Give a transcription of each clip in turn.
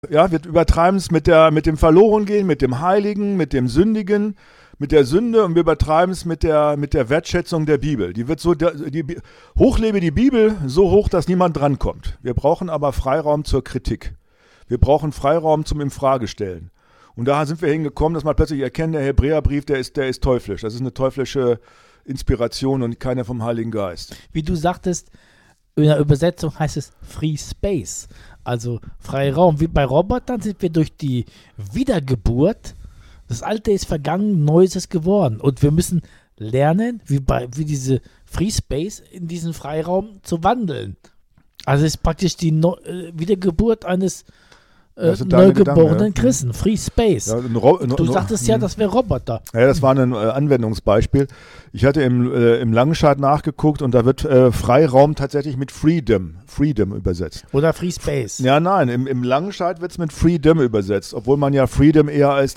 Ja, wir übertreiben es mit dem Verlorengehen, mit dem Heiligen, mit dem Sündigen, mit der Sünde, und wir übertreiben es mit der Wertschätzung der Bibel. Die wird so, hochlebe die Bibel so hoch, dass niemand drankommt. Wir brauchen aber Freiraum zur Kritik. Wir brauchen Freiraum zum Infragestellen. Und da sind wir hingekommen, dass man plötzlich erkennt, der Hebräerbrief, der ist teuflisch. Das ist eine teuflische Inspiration und keine vom Heiligen Geist. Wie du sagtest, in der Übersetzung heißt es Free Space, also Freiraum. Wie bei Robotern sind wir durch die Wiedergeburt, das Alte ist vergangen, Neues ist geworden. Und wir müssen lernen, wie diese Free Space in diesen Freiraum zu wandeln. Also es ist praktisch die Wiedergeburt eines neugeborenen Christen. Free Space. Ja, du sagtest ja, das wäre Roboter. Ja, das war ein Anwendungsbeispiel. Ich hatte im Langenscheid nachgeguckt und da wird Freiraum tatsächlich mit Freedom übersetzt. Oder Free Space. Ja, nein, im Langenscheid wird es mit Freedom übersetzt, obwohl man ja Freedom eher als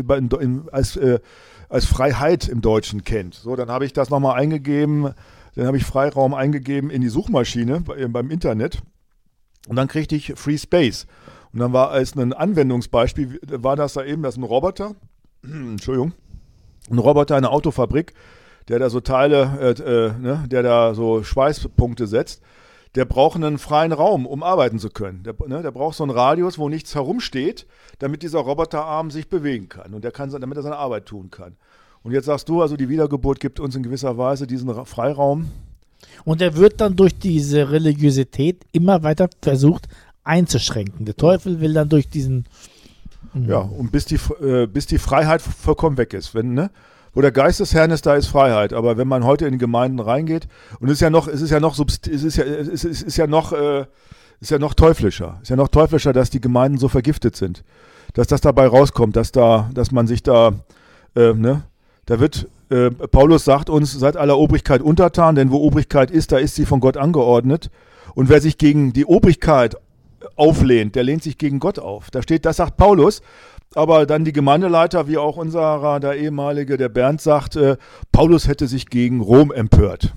Freiheit im Deutschen kennt. So, dann habe ich das nochmal eingegeben, dann habe ich Freiraum eingegeben in die Suchmaschine beim Internet und dann kriegte ich Free Space. Und dann war als ein Anwendungsbeispiel, war das da eben, das ist ein Roboter, eine Autofabrik, der da so Teile, der da so Schweißpunkte setzt, der braucht einen freien Raum, um arbeiten zu können. Der braucht so einen Radius, wo nichts herumsteht, damit dieser Roboterarm sich bewegen kann und damit er seine Arbeit tun kann. Und jetzt sagst du, also die Wiedergeburt gibt uns in gewisser Weise diesen Freiraum. Und er wird dann durch diese Religiosität immer weiter versucht einzuschränken. Der Teufel will dann durch diesen... Ja, und bis die Freiheit vollkommen weg ist. Wo der Geist des Herrn ist, da ist Freiheit. Aber wenn man heute in die Gemeinden reingeht, und es ist ja noch teuflischer. Es ist ja noch teuflischer, dass die Gemeinden so vergiftet sind. Dass das dabei rauskommt, dass man sich da, da wird, Paulus sagt uns, seid aller Obrigkeit untertan, denn wo Obrigkeit ist, da ist sie von Gott angeordnet. Und wer sich gegen die Obrigkeit auflehnt, der lehnt sich gegen Gott auf. Das sagt Paulus, aber dann die Gemeindeleiter, wie auch unserer, der ehemalige, der Bernd, sagt, Paulus hätte sich gegen Rom empört.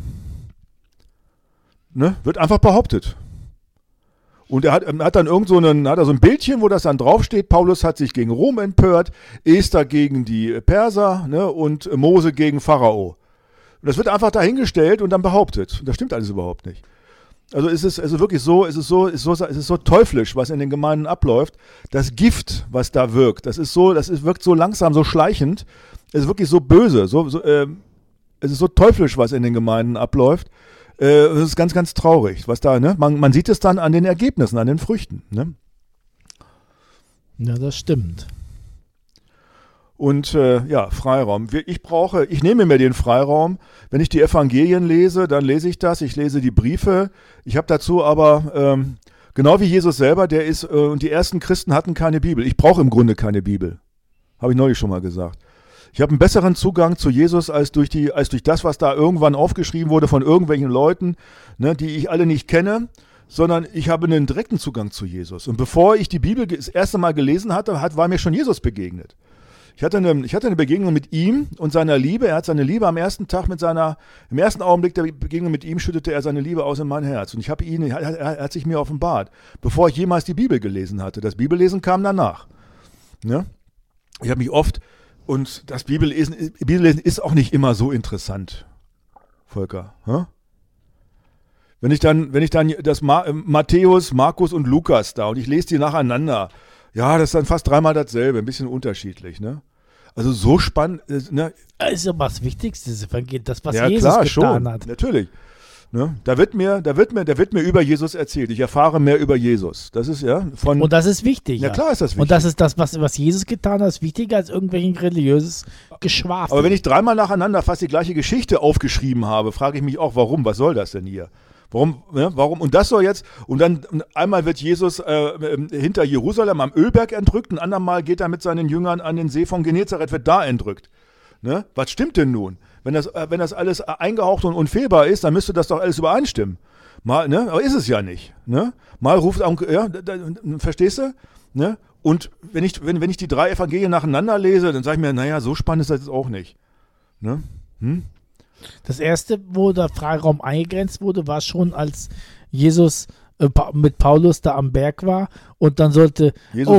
Ne? Wird einfach behauptet. Und er hat dann so ein Bildchen, wo das dann draufsteht, Paulus hat sich gegen Rom empört, Esther gegen die Perser, ne, und Mose gegen Pharao. Und das wird einfach dahingestellt und dann behauptet. Und das stimmt alles überhaupt nicht. Also es ist so teuflisch, was in den Gemeinden abläuft. Das Gift, was da wirkt, wirkt so langsam, so schleichend. Es ist wirklich so böse. Es ist so teuflisch, was in den Gemeinden abläuft. Es ist ganz, ganz traurig, was da, ne? Man sieht es dann an den Ergebnissen, an den Früchten, ne? Ja, das stimmt. Und Freiraum. Ich nehme mir den Freiraum. Wenn ich die Evangelien lese, dann lese ich das. Ich lese die Briefe. Ich habe dazu aber, genau wie Jesus selber, und die ersten Christen hatten keine Bibel. Ich brauche im Grunde keine Bibel. Habe ich neulich schon mal gesagt. Ich habe einen besseren Zugang zu Jesus als durch das, was da irgendwann aufgeschrieben wurde von irgendwelchen Leuten, ne, die ich alle nicht kenne, sondern ich habe einen direkten Zugang zu Jesus. Und bevor ich die Bibel das erste Mal gelesen hatte, war mir schon Jesus begegnet. Ich hatte eine Begegnung mit ihm und seiner Liebe. Er hat seine Liebe am ersten Tag im ersten Augenblick der Begegnung mit ihm schüttete er seine Liebe aus in mein Herz. Und er hat sich mir offenbart, bevor ich jemals die Bibel gelesen hatte. Das Bibellesen kam danach. Ne? Ich habe mich oft, und das Bibellesen ist auch nicht immer so interessant, Volker. Hm? Wenn ich dann das Matthäus, Markus und Lukas da und ich lese die nacheinander, ja, das ist dann fast dreimal dasselbe, ein bisschen unterschiedlich, ne? Also so spannend, ne? Das ist aber das Wichtigste, das, was ja, Jesus klar, getan schon, hat. Natürlich. Ne? Da wird mir über Jesus erzählt. Ich erfahre mehr über Jesus. Das ist und das ist wichtig. Ja, klar ist das wichtig. Und das ist das, was Jesus getan hat, ist wichtiger als irgendwelchen religiöses Geschwafel. Aber wenn ich dreimal nacheinander fast die gleiche Geschichte aufgeschrieben habe, frage ich mich auch, warum? Was soll das denn hier? Warum? Und das soll jetzt, und dann einmal wird Jesus hinter Jerusalem am Ölberg entrückt, ein andermal geht er mit seinen Jüngern an den See von Genezareth, wird da entrückt. Ne? Was stimmt denn nun? Wenn das alles eingehaucht und unfehlbar ist, dann müsste das doch alles übereinstimmen. Mal, ne? Aber ist es ja nicht. Ne? Mal ruft verstehst du? Ne? Und wenn ich die drei Evangelien nacheinander lese, dann sage ich mir, naja, so spannend ist das jetzt auch nicht. Ne? Das erste, wo der Freiraum eingegrenzt wurde, war schon, als Jesus mit Paulus da am Berg war und dann sollte, Jesus